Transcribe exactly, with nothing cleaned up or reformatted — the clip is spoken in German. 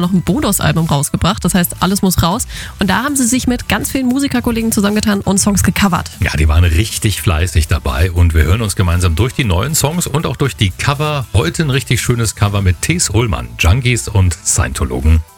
noch ein Bonusalbum rausgebracht. Das heißt, alles muss raus. Und da haben sie sich mit ganz vielen Musikerkollegen zusammengetan und Songs gecovert. Ja, die waren richtig fleißig dabei und wir hören uns gemeinsam durch die neuen Songs und auch durch die Cover. Heute ein richtig schönes Cover mit Thies Ullmann, Junkies und Scientologen.